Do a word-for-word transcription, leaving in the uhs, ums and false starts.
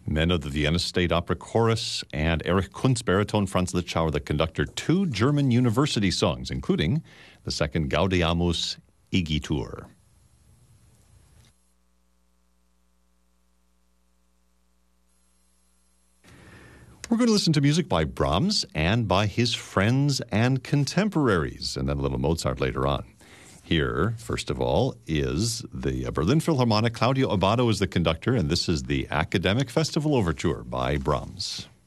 Men of the Vienna State Opera Chorus and Erich Kunz Baritone Franz Litzschauer, the conductor, two German university songs, including the second Gaudeamus Igitur. We're going to listen to music by Brahms and by his friends and contemporaries, and then a little Mozart later on. Here, first of all, is the Berlin Philharmonic. Claudio Abbado is the conductor, and this is the Academic Festival Overture by Brahms.